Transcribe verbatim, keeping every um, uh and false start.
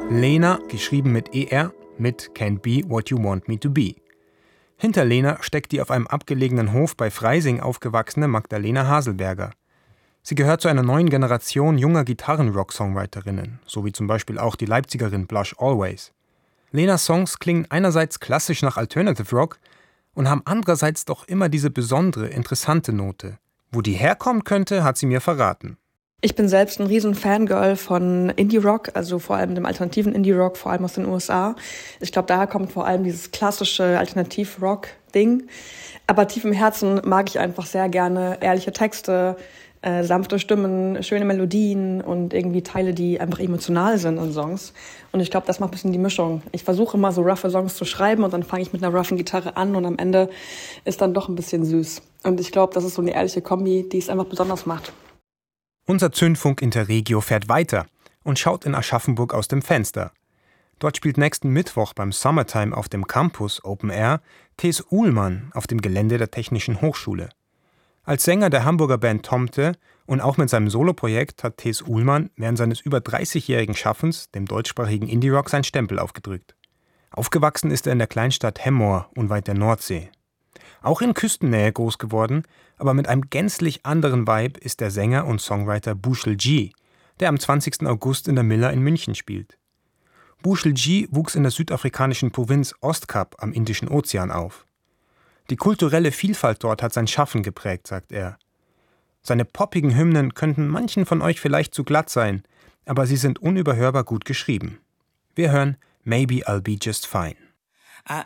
Lena, geschrieben mit E R, mit Can't Be What You Want Me to Be. Hinter Lena steckt die auf einem abgelegenen Hof bei Freising aufgewachsene Magdalena Haselberger. Sie gehört zu einer neuen Generation junger Gitarren-Rock-Songwriterinnen, so wie zum Beispiel auch die Leipzigerin Blush Always. Lenas Songs klingen einerseits klassisch nach Alternative Rock und haben andererseits doch immer diese besondere, interessante Note. Wo die herkommen könnte, hat sie mir verraten. Ich bin selbst ein riesen Fangirl von Indie-Rock, also vor allem dem alternativen Indie-Rock, vor allem aus den U S A. Ich glaube, daher kommt vor allem dieses klassische Alternativ-Rock-Ding. Aber tief im Herzen mag ich einfach sehr gerne ehrliche Texte, äh, sanfte Stimmen, schöne Melodien und irgendwie Teile, die einfach emotional sind in Songs. Und ich glaube, das macht ein bisschen die Mischung. Ich versuche immer so roughe Songs zu schreiben und dann fange ich mit einer roughen Gitarre an und am Ende ist dann doch ein bisschen süß. Und ich glaube, das ist so eine ehrliche Kombi, die es einfach besonders macht. Unser Zündfunk Interregio fährt weiter und schaut in Aschaffenburg aus dem Fenster. Dort spielt nächsten Mittwoch beim Summertime auf dem Campus Open Air Thes Uhlmann auf dem Gelände der Technischen Hochschule. Als Sänger der Hamburger Band Tomte und auch mit seinem Soloprojekt hat Thes Uhlmann während seines über dreißigjährigen Schaffens dem deutschsprachigen Indie-Rock seinen Stempel aufgedrückt. Aufgewachsen ist er in der Kleinstadt Hemmoor unweit der Nordsee. Auch in Küstennähe groß geworden, aber mit einem gänzlich anderen Vibe ist der Sänger und Songwriter Bushel G, der am zwanzigsten August in der Miller in München spielt. Bushel G wuchs in der südafrikanischen Provinz Ostkap am Indischen Ozean auf. Die kulturelle Vielfalt dort hat sein Schaffen geprägt, sagt er. Seine poppigen Hymnen könnten manchen von euch vielleicht zu glatt sein, aber sie sind unüberhörbar gut geschrieben. Wir hören Maybe I'll Be Just Fine.